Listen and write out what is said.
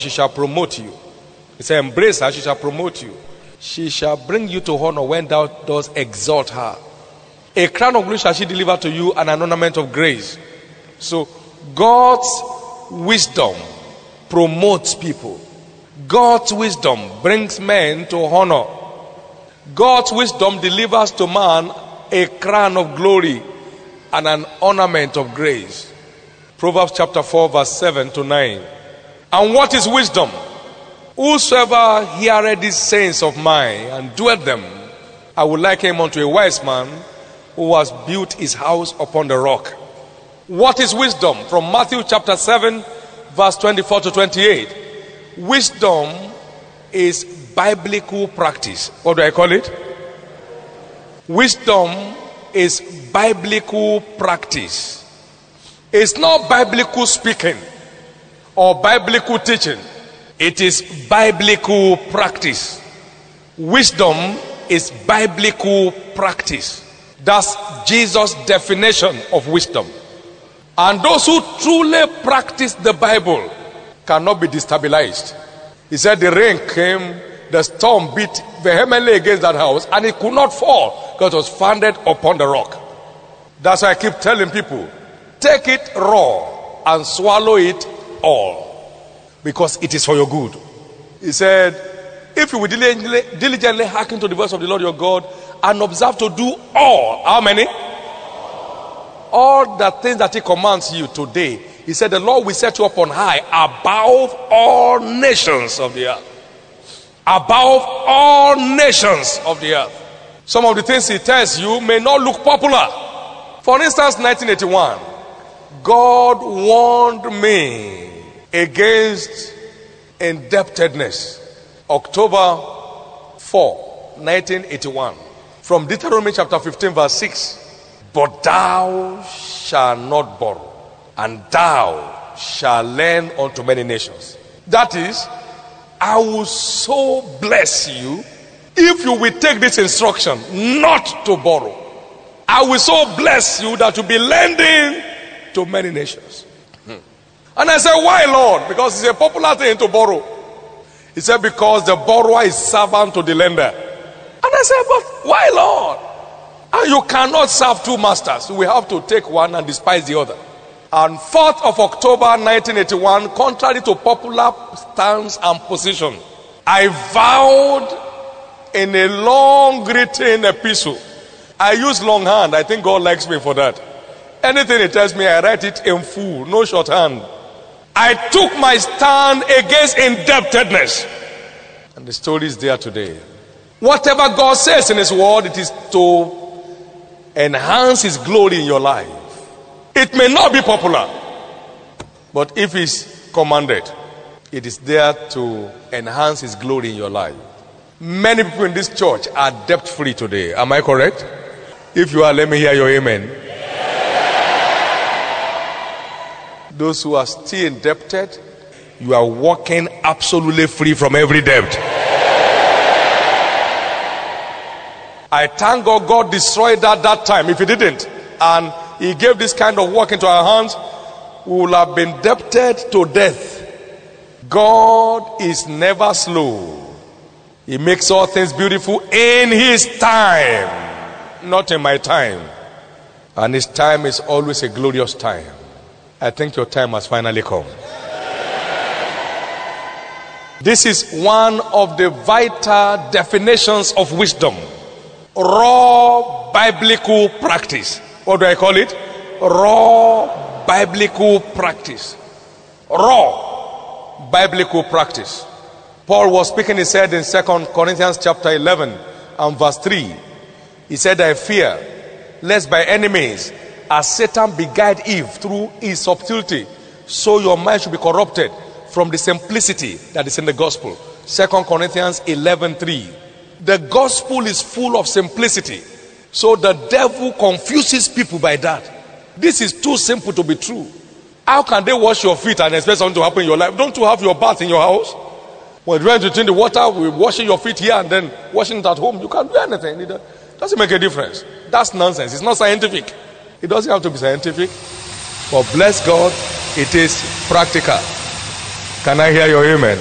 she shall promote you. He said, embrace her, she shall promote you. She shall bring you to honor when thou dost exalt her. A crown of glory shall she deliver to you, and an ornament of grace. So God's wisdom promotes people. God's wisdom brings men to honor. God's wisdom delivers to man a crown of glory and an ornament of grace. Proverbs chapter 4 verse 7 to 9. And what is wisdom? Whosoever heareth these sayings of mine and doeth them, I will liken him unto a wise man who has built his house upon the rock. What is wisdom? From Matthew chapter 7 verse 24 to 28. Wisdom is biblical practice. What do I call it? Wisdom is biblical practice. It's not biblical speaking or biblical teaching. It is biblical practice. Wisdom is biblical practice. That's Jesus' definition of wisdom. And those who truly practice the Bible cannot be destabilized. He said the rain came, the storm beat vehemently against that house, and it could not fall because it was founded upon the rock. That's why I keep telling people, take it raw and swallow it all, because it is for your good. He said, if you will diligently hearken to the voice of the Lord your God and observe to do all, how many? All the things that he commands you today. He said the Lord will set you up on high above all nations of the earth. Above all nations of the earth. Some of the things he tells you may not look popular. For instance, 1981, God warned me against indebtedness. October 4, 1981. From Deuteronomy chapter 15 verse 6. But thou shalt not borrow, and thou shalt lend unto many nations. That is, I will so bless you if you will take this instruction not to borrow. I will so bless you that you'll be lending to many nations. And I said, why, Lord? Because it's a popular thing to borrow. He said, because the borrower is servant to the lender. And I said, but why, Lord? And you cannot serve two masters. We have to take one and despise the other. And 4th of October 1981, contrary to popular stance and position, I vowed in a long written epistle. I use longhand. I think God likes me for that. Anything he tells me, I write it in full, no shorthand. I took my stand against indebtedness. And the story is there today. Whatever God says in his word, it is to enhance his glory in your life. It may not be popular, but if it's commanded, it is there to enhance his glory in your life. Many people in this church are debt free today. Am I correct? If you are, let me hear your amen. Those who are still indebted, you are walking absolutely free from every debt. I thank God, God destroyed that time. If he didn't, and he gave this kind of work into our hands, we will have been debted to death. God is never slow. He makes all things beautiful in his time, not in my time. And his time is always a glorious time. I think your time has finally come. This is one of the vital definitions of wisdom. Raw biblical practice. What do I call it? Raw biblical practice. Raw biblical practice. Paul was speaking, he said in 2 Corinthians chapter 11 and verse 3. He said, I fear lest by any means, as Satan beguiled Eve through his subtlety, so your mind should be corrupted from the simplicity that is in the gospel. 2 Corinthians 11:3. The gospel is full of simplicity. So the devil confuses people by that. This is too simple to be true. How can they wash your feet and expect something to happen in your life? Don't you have your bath in your house? When you went to drink the water, we're washing your feet here and then washing it at home. You can't do anything. It doesn't make a difference. That's nonsense. It's not scientific. It doesn't have to be scientific. But bless God, it is practical. Can I hear your amen?